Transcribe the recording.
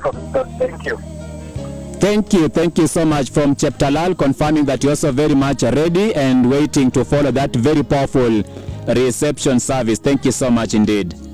from God. Thank you. Thank you so much from Cheptalal, confirming that you're also very much ready and waiting to follow that very powerful reception service. Thank you so much indeed.